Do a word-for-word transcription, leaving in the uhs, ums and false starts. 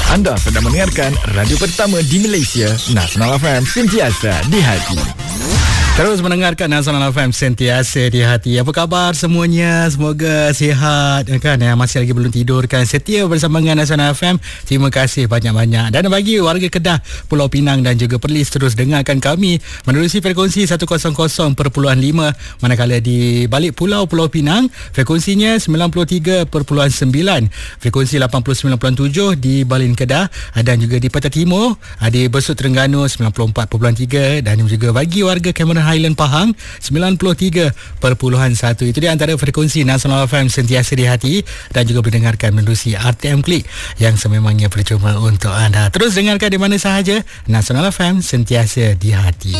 Anda sedang mendengarkan radio pertama di Malaysia, Nasional F M, sentiasa di hati. Terus mendengarkan Nasional F M, sentiasa di hati. Apa khabar semuanya? Semoga sihat kan, yang masih lagi belum tidur kan, setia bersama dengan Nasional F M. Terima kasih banyak-banyak. Dan bagi warga Kedah, Pulau Pinang dan juga Perlis, terus dengarkan kami menerusi frekuensi seratus perpuluhan lima, manakala di balik pulau Pulau Pinang frekuensinya sembilan puluh tiga perpuluhan sembilan, frekuensi lapan puluh sembilan perpuluhan tujuh di Balin Kedah, dan juga di Peta Timur di Besut Terengganu sembilan puluh empat perpuluhan tiga, dan juga bagi warga Cameron Highland Pahang sembilan puluh tiga perpuluhan satu. Itu dia antara frekuensi Nasional F M, sentiasa di hati, dan juga mendengarkan menerusi R T M Klik yang sememangnya percuma untuk anda. Terus dengarkan di mana sahaja, Nasional F M, sentiasa di hati.